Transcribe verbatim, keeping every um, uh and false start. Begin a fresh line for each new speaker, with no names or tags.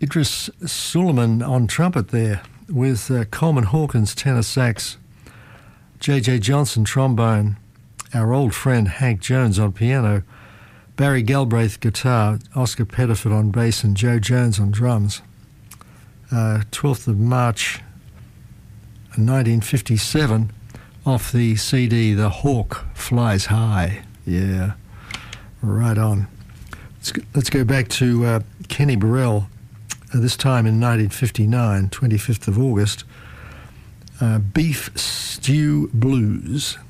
Idris Suleiman on trumpet there, with uh, Coleman Hawkins tenor sax, J J Johnson trombone, our old friend Hank Jones on piano, Barry Galbraith guitar, Oscar Pettiford on bass, and Joe Jones on drums. Uh, twelfth of March nineteen fifty-seven, off the C D The Hawk Flies High. Yeah, right on. Let's go, let's go back to uh, Kenny Burrell, uh, this time in nineteen fifty-nine, twenty-fifth of August. Uh, Beef Stew Blues.